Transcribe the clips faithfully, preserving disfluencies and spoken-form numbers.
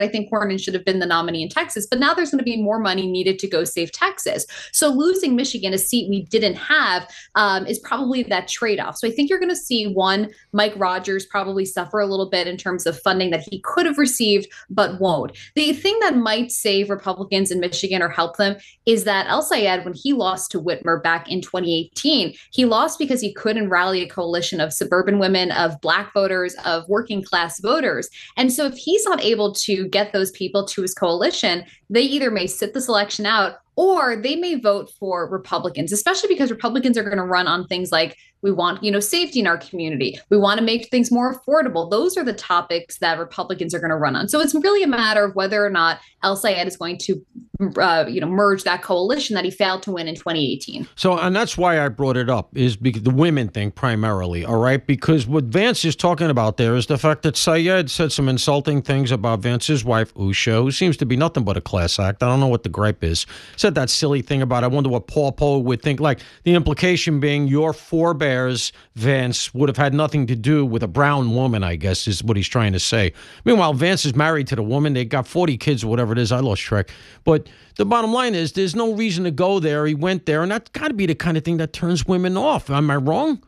I think Cornyn should have been the nominee in Texas, but now there's going to be more money needed to go save Texas. So losing Michigan, a seat we didn't have, um, is probably that trade-off. So I think you're going to see one, Mike Rogers probably suffer a little bit in terms of funding that he could have received, but won't. The thing that might save Republicans in Michigan or help them is that El Sayed, when he lost to Whitmer back in twenty eighteen, he lost because he couldn't rally a coalition of suburban women, of Black voters, of working class voters. And so if he's not able to get those people to his coalition, they either may sit this election out or they may vote for Republicans, especially because Republicans are going to run on things like, we want, you know, safety in our community. We want to make things more affordable. Those are the topics that Republicans are going to run on. So it's really a matter of whether or not El Sayed is going to, uh, you know, merge that coalition that he failed to win in twenty eighteen. So, and that's why I brought it up, is because the women thing primarily, all right? Because what Vance is talking about there is the fact that Sayed said some insulting things about Vance's wife, Usha, who seems to be nothing but a class act. I don't know what the gripe is. Said that silly thing about, I wonder what Paul Poe would think. Like, the implication being your forebears, Vance, would have had nothing to do with a brown woman, I guess, is what he's trying to say. Meanwhile, Vance is married to the woman. They got forty kids or whatever it is. I lost track. But the bottom line is there's no reason to go there. He went there, and that's got to be the kind of thing that turns women off. Am I wrong?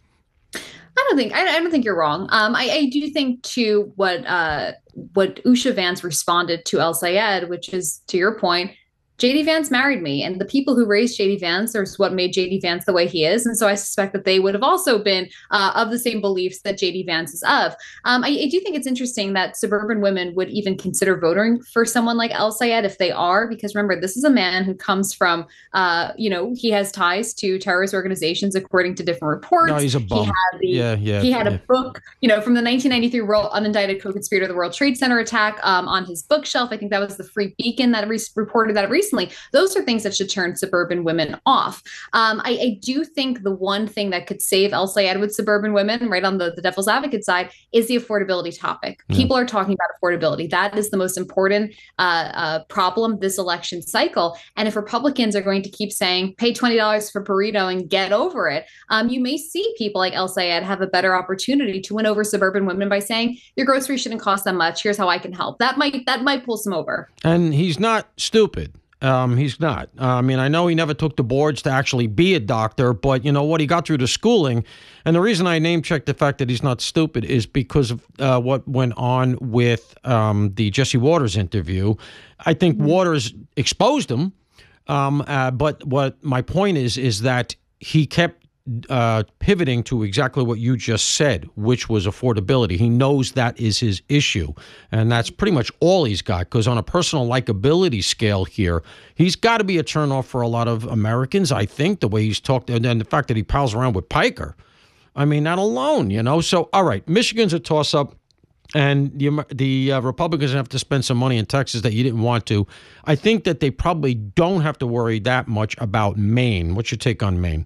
I don't think I, I don't think you're wrong. Um, I, I do think too what uh, what Usha Vance responded to El Sayed, which is, to your point, J D Vance married me, and the people who raised J D Vance are what made J D Vance the way he is. And so I suspect that they would have also been uh, of the same beliefs that J D Vance is of. Um, I, I do think it's interesting that suburban women would even consider voting for someone like El Sayed if they are, because remember, this is a man who comes from, uh, you know, he has ties to terrorist organizations according to different reports. No, he's a bum. He had, the, yeah, yeah, he had yeah. a book, you know, from the nineteen ninety-three World Unindicted Co-Conspirator of the World Trade Center attack um, on his bookshelf. I think that was the Free Beacon that re- reported that recently. Those are things that should turn suburban women off. Um, I, I do think the one thing that could save El Sayed with suburban women, right on the, the devil's advocate side, is the affordability topic. Yeah. People are talking about affordability. That is the most important uh, uh, problem this election cycle. And if Republicans are going to keep saying, pay twenty dollars for burrito and get over it, um, you may see people like El Sayed have a better opportunity to win over suburban women by saying, your groceries shouldn't cost that much. Here's how I can help. That might that might pull some over. And he's not stupid. Um, he's not. Uh, I mean, I know he never took the boards to actually be a doctor, but you know what? He got through the schooling. And the reason I name checked the fact that he's not stupid is because of uh, what went on with um, the Jesse Waters interview. I think mm-hmm. Waters exposed him. Um, uh, but what my point is, is that he kept uh, pivoting to exactly what you just said, which was affordability. He knows that is his issue. And that's pretty much all he's got, because on a personal likability scale here, he's got to be a turnoff for a lot of Americans, I think, the way he's talked, and then the fact that he pals around with Piker. I mean, that alone, you know? So, all right, Michigan's a toss-up, and the, the uh, Republicans have to spend some money in Texas that you didn't want to. I think that they probably don't have to worry that much about Maine. What's your take on Maine?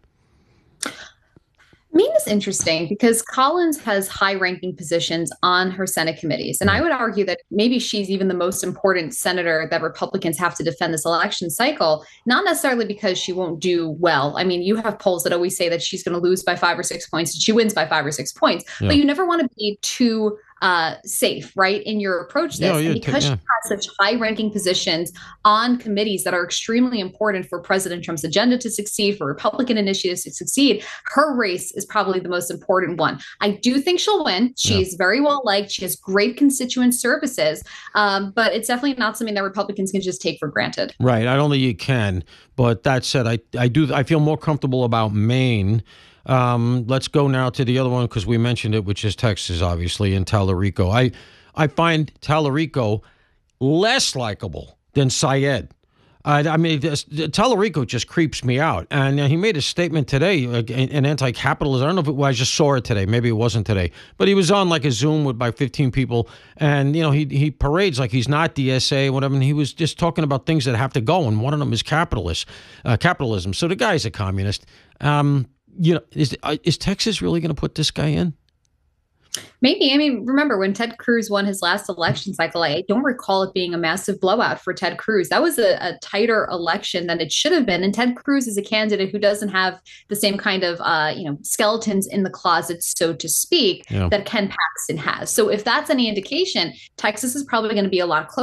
Maine is interesting because Collins has high-ranking positions on her Senate committees. And I would argue that maybe she's even the most important senator that Republicans have to defend this election cycle, not necessarily because she won't do well. I mean, you have polls that always say that she's going to lose by five or six points, and she wins by five or six points. Yeah. But you never want to be too uh, safe, right, in your approach to this. Yeah, and because t- yeah. she has such high-ranking positions on committees that are extremely important for President Trump's agenda to succeed, for Republican initiatives to succeed, her race is probably the most important one. I do think she'll win. She's yeah. very well liked. She has great constituent services, um, but it's definitely not something that Republicans can just take for granted. Right. I don't think you can. But that said, I, I do. I feel more comfortable about Maine. Um, let's go now to the other one, because we mentioned it, which is Texas, obviously, and Tallarico. I, I find Tallarico less likable than Sayed. Uh, I mean, this, Tallarico just creeps me out. And uh, he made a statement today, uh, an anti-capitalist. I don't know if it was, I just saw it today. Maybe it wasn't today. But he was on like a Zoom with like fifteen people. And, you know, he he parades like he's not D S A, whatever. And he was just talking about things that have to go. And one of them is capitalist, uh, capitalism. So the guy's a communist. Um, you know, is, uh, is Texas really going to put this guy in? Maybe. I mean, remember when Ted Cruz won his last election cycle, I don't recall it being a massive blowout for Ted Cruz. That was a, a tighter election than it should have been. And Ted Cruz is a candidate who doesn't have the same kind of, uh, you know, skeletons in the closet, so to speak, Yeah. that Ken Paxton has. So if that's any indication, Texas is probably going to be a lot closer.